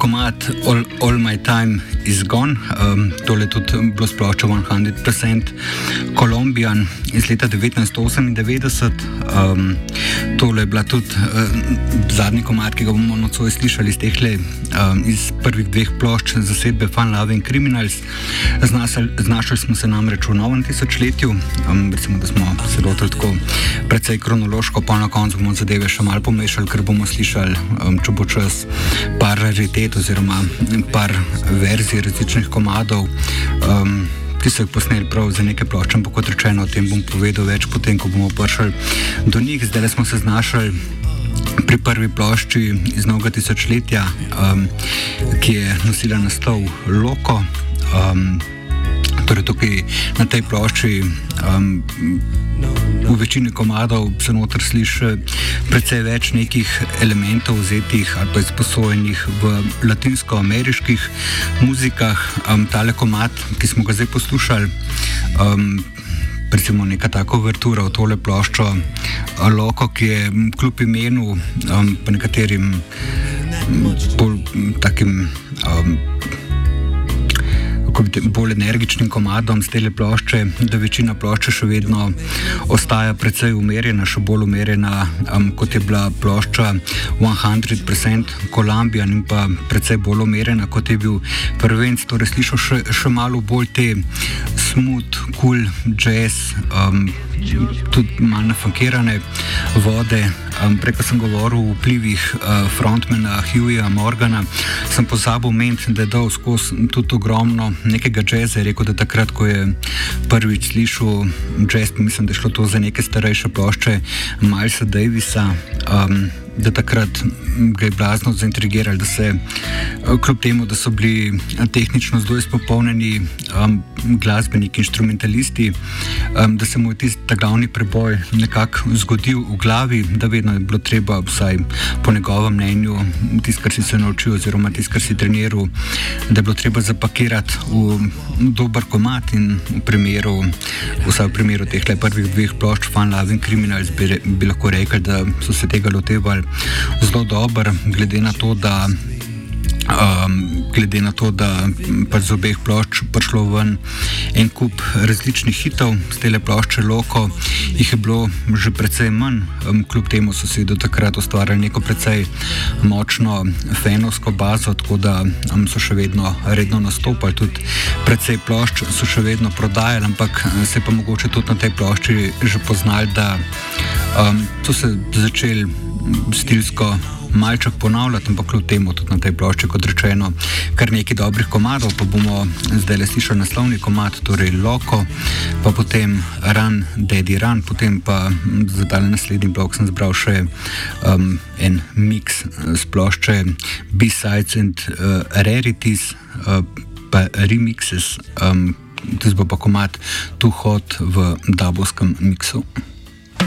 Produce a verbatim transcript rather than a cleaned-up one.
komad All, All My Time Is Gone, um, tole tudi bilo splošča sto procent Colombian iz leta devetnajststo osemindevetdeset. Um, tole je bila tudi uh, zadnji komad, ki ga bomo nocoj slišali iz tehle, um, iz prvih dveh plošč zasedbe Fun Loving Criminals. Znašali, znašali smo se namreč v novem tisočletju, um, recimo, da smo se lotili tako precej kronološko, pa na koncu bomo zadeve še malo pomešali, ker bomo slišali, um, če bo čas, par raritet oziroma par verzij različnih komadov, um, ki so jih posneli prav za neke plošče, ampak kot rečeno, o tem bom povedal več potem, ko bomo prišli do njih. Zdaj smo se znašali pri prvi plošči iz novega tisočletja, um, ki je nosila naslov Loco. Um, torej tukaj na tej plošči um, v večini komadov se noter sliši precej več nekih elementov vzetih ali pa izposojenih v latinsko-ameriških muzikah. Um, tale komad, ki smo ga zdaj poslušali, um, recimo neka taka uvertura v tole ploščo Loco, ki je kljub imenu um, pa nekaterim bolj takim um, bolj energičnim komadom z tele plošče, da večina plošče še vedno ostaja precej umerjena, še bolj umerjena, um, kot je bila plošča sto procent Colombian in pa precej bolj umerjena, kot je bil prvenc. Torej slišal še, še malo bolj te smooth, cool jazz, um, tudi malo nafankirane vode. Um, Prej, ko sem govoril o vplivih uh, frontmana Hueyja Morgana, sem pozabil omeniti, da je dal skozi tudi ogromno nekega jazza. Je rekel, da takrat, ko je prvič slišal jazz, mislim, da je šlo to za neke starejše plošče Milesa Davisa, um, da takrat ga je blazno zaintrigirali, da se kljub temu, da so bili tehnično zelo izpopolnjeni um, glasbeniki, inštrumentalisti, um, da se mu je tisti glavni preboj nekako zgodil v glavi, da vedno je bilo treba, vsaj po njegovem mnenju, tisto, kar si se naučil oziroma tisto, kar si treniral, da je bilo treba zapakirati v dober komad. In v primeru, vsaj v primeru teh prvih dveh plošč Fun Loving Criminals bi, bi lahko rekli, da so se tega lotevali zelo dobro, glede na to, da Um, glede na to, da pač z obeh plošč prišlo ven en kup različnih hitov. Z tele plošče Loco jih je bilo že precej manj, um, kljub temu so si do takrat ustvarjali neko precej močno fanovsko bazo, tako da um, so še vedno redno nastopali, tudi precej plošč so še vedno prodajali, ampak se pa mogoče tudi na tej plošči že poznali, da um, so se začeli stilsko malček ponavljati, ampak kljub temu tudi na tej plošči, kot rečeno, kar nekaj dobrih komadov. Pa bomo zdaj le slišali naslovni komad, torej Loco, pa potem Run, Daddy Run, potem pa za ta naslednji blok sem zbral še um, en mix z plošče B-sides and uh, rarities, uh, pa remixes, um, to bo pa komad Too Hot v dubovskem miksu.